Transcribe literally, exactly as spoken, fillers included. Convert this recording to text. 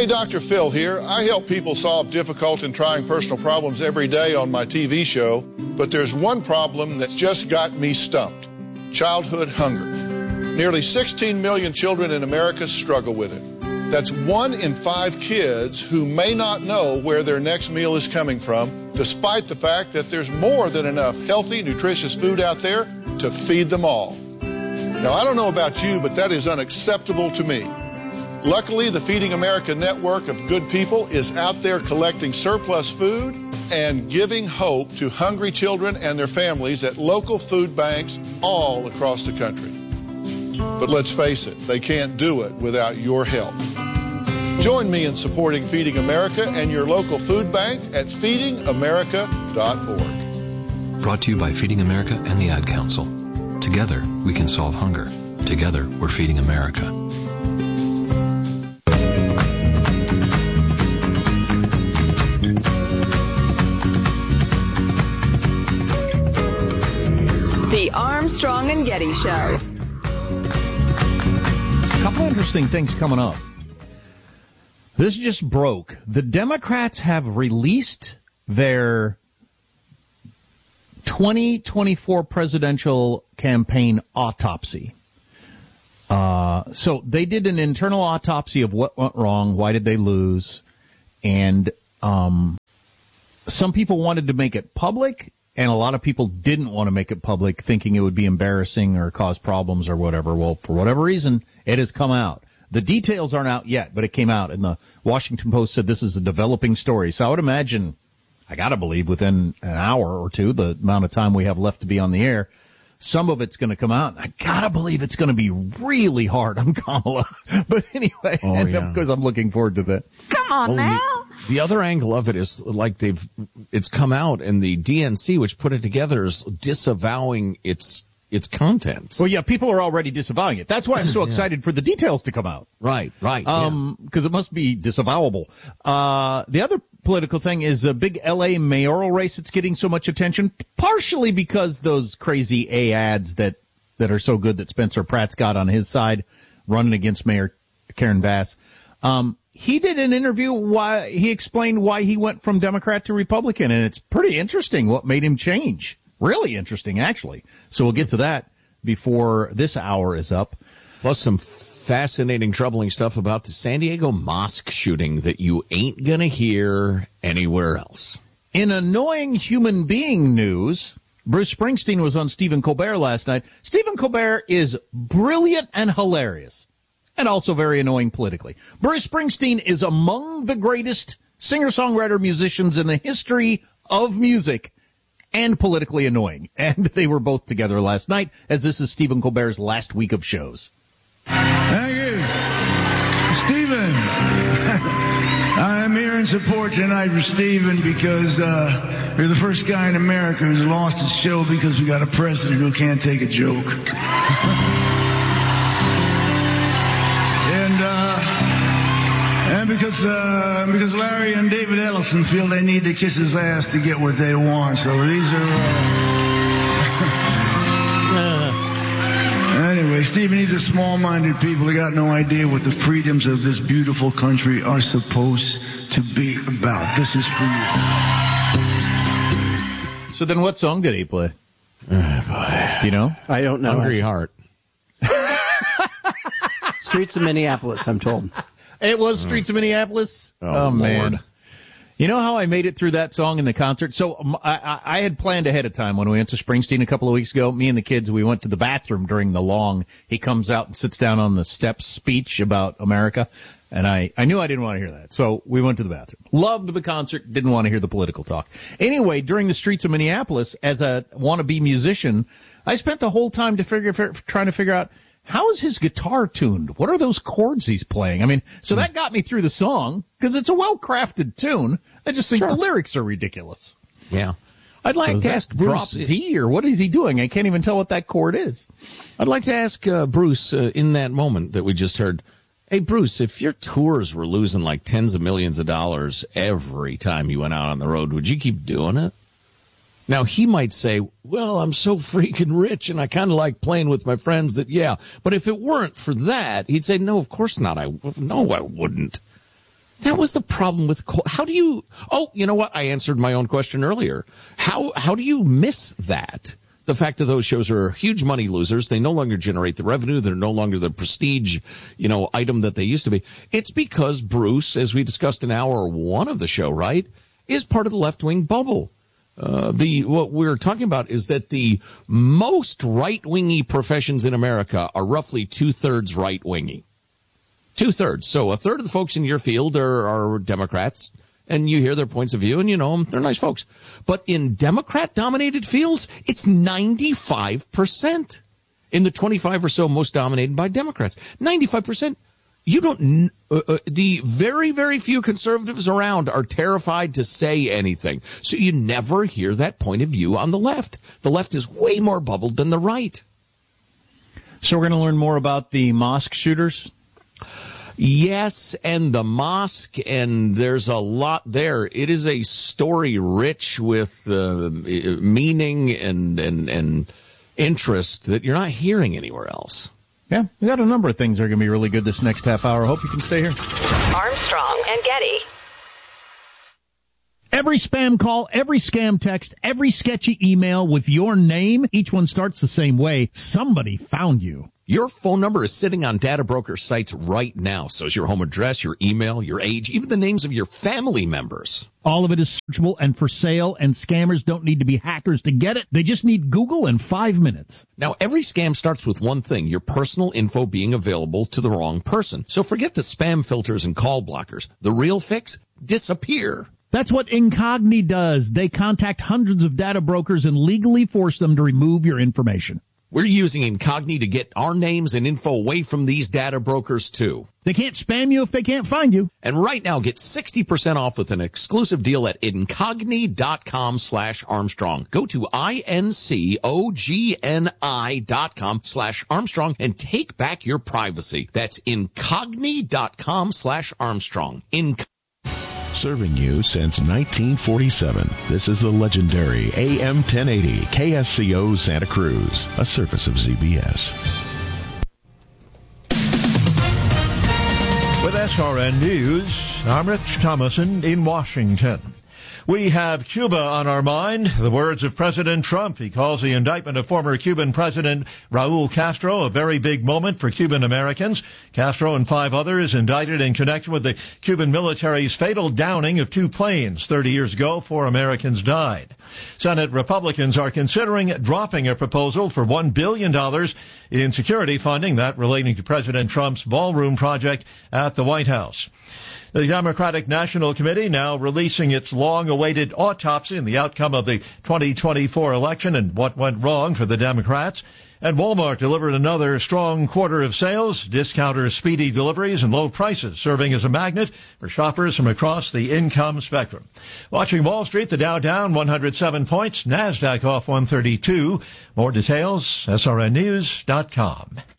Hey, Doctor Phil here. I help people solve difficult and trying personal problems every day on my T V show, but there's one problem that's just got me stumped: childhood hunger. Nearly sixteen million children in America struggle with it. That's one in five kids who may not know where their next meal is coming from, despite the fact that there's more than enough healthy, nutritious food out there to feed them all. Now, I don't know about you, but that is unacceptable to me. Luckily, the Feeding America network of good people is out there collecting surplus food and giving hope to hungry children and their families at local food banks all across the country. But let's face it, they can't do it without your help. Join me in supporting Feeding America and your local food bank at feeding america dot org. Brought to you by Feeding America and the Ad Council. Together, we can solve hunger. Together, we're feeding America. The Armstrong and Getty Show. A couple interesting things coming up. This just broke. The Democrats have released their twenty twenty-four presidential campaign autopsy. Uh, so they did an internal autopsy of what went wrong, why did they lose, and um, some people wanted to make it public, and a lot of people didn't want to make it public, thinking it would be embarrassing or cause problems or whatever. Well, for whatever reason, it has come out. The details aren't out yet, but it came out, and the Washington Post said this is a developing story. So I would imagine, I got to believe, within an hour or two, the amount of time we have left to be on the air, some of it's going to come out. I got to believe it's going to be really hard on Kamala. But anyway, oh, and yeah. of course I'm looking forward to that. Come on well, now. The, the other angle of it is like they've, it's come out, and the D N C, which put it together, is disavowing its its content. Well, yeah, people are already disavowing it. That's why I'm so yeah. excited for the details to come out. Right, right. Um, because yeah. it must be disavowable. Uh, the other political thing is a big L A mayoral race that's getting so much attention, partially because those crazy A ads that, that are so good that Spencer Pratt's got on his side running against Mayor Karen Bass. Um, he did an interview why he explained why he went from Democrat to Republican, and it's pretty interesting what made him change. Really interesting, actually. So we'll get to that before this hour is up. Plus some fascinating, troubling stuff about the San Diego mosque shooting that you ain't going to hear anywhere else. In annoying human being news, Bruce Springsteen was on Stephen Colbert last night. Stephen Colbert is brilliant and hilarious, and also very annoying politically. Bruce Springsteen is among the greatest singer-songwriter musicians in the history of music, and politically annoying. And they were both together last night, as this is Stephen Colbert's last week of shows. Thank you. Stephen, I'm here in support tonight for Stephen because uh, you're the first guy in America who's lost his show because we got a president who can't take a joke. and, uh... And because uh, because Larry and David Ellison feel they need to kiss his ass to get what they want. So these are... Uh... anyway, Stephen, these are small-minded people. They got no idea what the freedoms of this beautiful country are supposed to be about. This is for you. So then what song did he play? Uh, you know? I don't know. Hungry Heart. Streets of Minneapolis, I'm told. It was Streets of Minneapolis. Oh, oh man. Lord. You know how I made it through that song in the concert? So um, I, I had planned ahead of time when we went to Springsteen a couple of weeks ago. Me and the kids, we went to the bathroom during the long. He comes out and sits down on the steps speech about America. And I, I knew I didn't want to hear that. So we went to the bathroom. Loved the concert. Didn't want to hear the political talk. Anyway, during the Streets of Minneapolis, as a wannabe musician, I spent the whole time to figure, trying to figure out, how is his guitar tuned? What are those chords he's playing? I mean, so that got me through the song, because it's a well-crafted tune. I just think sure. the lyrics are ridiculous. Yeah. I'd like so to ask Bruce. Drop D, or what is he doing? I can't even tell what that chord is. I'd like to ask uh, Bruce, uh, in that moment that we just heard, hey, Bruce, if your tours were losing like tens of millions of dollars every time you went out on the road, would you keep doing it? Now, he might say, well, I'm so freaking rich and I kind of like playing with my friends that, yeah. But if it weren't for that, he'd say, no, of course not. I No, I wouldn't. That was the problem with coal. How do you, oh, you know what? I answered my own question earlier. How, how do you miss that? The fact that those shows are huge money losers. They no longer generate the revenue. They're no longer the prestige, you know, item that they used to be. It's because Bruce, as we discussed in hour one of the show, right, is part of the left-wing bubble. Uh, the what we're talking about is that the most right-wingy professions in America are roughly two-thirds right-wingy. Two-thirds. So a third of the folks in your field are, are Democrats. And you hear their points of view, and you know them. They're nice folks. But in Democrat-dominated fields, it's ninety-five percent. In the twenty-five or so most dominated by Democrats. ninety-five percent. You don't uh, – uh, the very, very few conservatives around are terrified to say anything. So you never hear that point of view on the left. The left is way more bubbled than the right. So we're going to learn more about the mosque shooters? Yes, and the mosque, and there's a lot there. It is a story rich with uh, meaning and, and and interest that you're not hearing anywhere else. Yeah, we got a number of things that are going to be really good this next half hour. I hope you can stay here. Armstrong and Getty. Every spam call, every scam text, every sketchy email with your name, each one starts the same way. Somebody found you. Your phone number is sitting on data broker sites right now. So is your home address, your email, your age, even the names of your family members. All of it is searchable and for sale, and scammers don't need to be hackers to get it. They just need Google in five minutes. Now, every scam starts with one thing, your personal info being available to the wrong person. So forget the spam filters and call blockers. The real fix? Disappear. That's what Incogni does. They contact hundreds of data brokers and legally force them to remove your information. We're using Incogni to get our names and info away from these data brokers, too. They can't spam you if they can't find you. And right now, get sixty percent off with an exclusive deal at Incogni.com slash Armstrong. Go to I-N-C-O-G-N-I dot com slash Armstrong and take back your privacy. That's Incogni.com slash Armstrong. Incogni. Serving you since nineteen forty-seven, this is the legendary A M ten eighty K S C O Santa Cruz, a service of Z B S. With S R N News, I'm Rich Thomason in Washington. We have Cuba on our mind. The words of President Trump. He calls the indictment of former Cuban President Raul Castro a very big moment for Cuban Americans. Castro and five others indicted in connection with the Cuban military's fatal downing of two planes. Thirty years ago, four Americans died. Senate Republicans are considering dropping a proposal for one billion dollars in security funding, that relating to President Trump's ballroom project at the White House. The Democratic National Committee now releasing its long-awaited autopsy in the outcome of the twenty twenty-four election and what went wrong for the Democrats. And Walmart delivered another strong quarter of sales, discounters' speedy deliveries, and low prices, serving as a magnet for shoppers from across the income spectrum. Watching Wall Street, the Dow down one hundred seven points, NASDAQ off one thirty-two. More details, S R N news dot com.